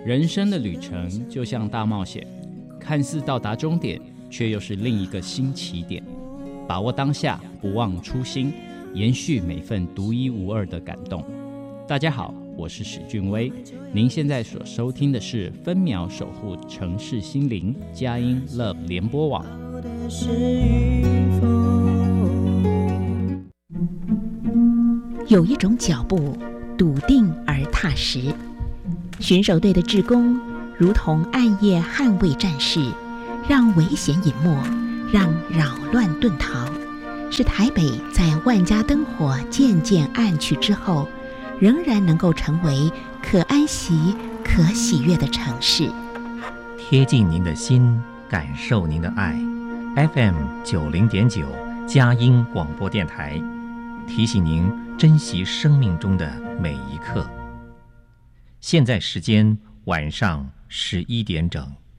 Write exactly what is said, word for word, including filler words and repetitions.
人生的旅程就像大冒险，看似到达终点，却又是另一个新起点。把握当下，不忘初心，延续每份独一无二的感动。大家好，我是史俊威，您现在所收听的是分秒守护城市心灵佳音 Love 联播网。 有一种脚步笃定而踏实，巡守队的志工如同暗夜捍卫战士，让危险隐没，让扰乱遁逃，使台北在万家灯火渐渐暗去之后，仍然能够成为可安息、可喜悦的城市。 贴近您的心，感受您的爱。F M 九零点九佳音广播电台，提醒您珍惜生命中的每一刻。现在时间晚上十一点整。